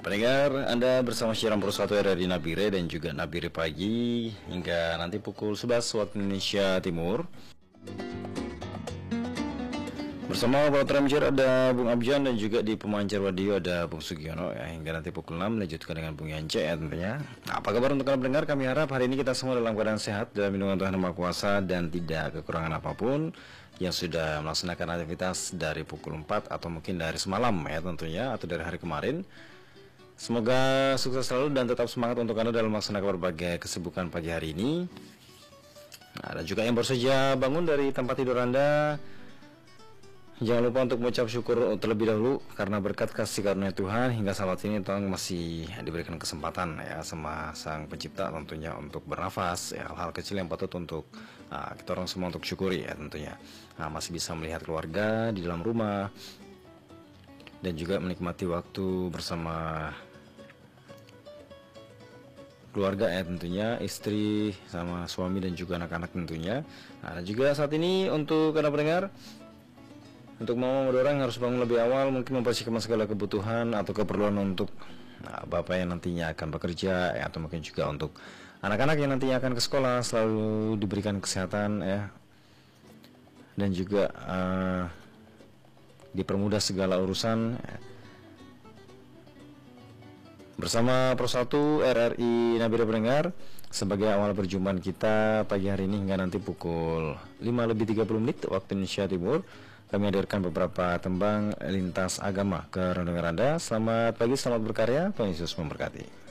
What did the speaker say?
Pendengar, Anda bersama siaran Pro1 RRI Nabire dan juga Nabire Pagi hingga nanti pukul 11 waktu Indonesia Timur. Bersama Operator Manager ada Bung Abjan dan juga di pemancar radio ada Bung Sugiono ya, hingga nanti pukul 6 lanjutkan dengan Bung Yance ya tentunya. Nah, apa kabar untuk Anda pendengar? Kami harap hari ini kita semua dalam keadaan sehat, dalam lindungan Tuhan Yang Maha Kuasa dan tidak kekurangan apapun, yang sudah melaksanakan aktivitas dari pukul 4 atau mungkin dari semalam ya tentunya, atau dari hari kemarin. Semoga sukses selalu dan tetap semangat untuk Anda dalam melaksanakan berbagai kesibukan pagi hari ini. Nah, dan juga yang baru saja bangun dari tempat tidur Anda, jangan lupa untuk mengucap syukur terlebih dahulu karena berkat kasih karunia Tuhan hingga saat ini Tuhan masih diberikan kesempatan ya sama Sang Pencipta tentunya untuk bernafas ya, hal-hal kecil yang patut untuk kita orang semua untuk syukuri ya tentunya. Nah, masih bisa melihat keluarga di dalam rumah dan juga menikmati waktu bersama keluarga ya tentunya, istri sama suami dan juga anak-anak tentunya. Nah, dan juga saat ini untuk Anda pendengar, untuk mama orang harus bangun lebih awal, mungkin mempersiapkan segala kebutuhan atau keperluan untuk bapak yang nantinya akan bekerja ya, atau mungkin juga untuk anak-anak yang nantinya akan ke sekolah selalu diberikan kesehatan ya, dan juga dipermudah segala urusan ya. Bersama Pro1 RRI Nabire pendengar, sebagai awal perjumpaan kita pagi hari ini hingga nanti pukul 5:30 waktu Indonesia Timur, kami hadirkan beberapa tembang lintas agama ke renungan Anda. Selamat pagi, selamat berkarya, Tuhan Yesus memberkati.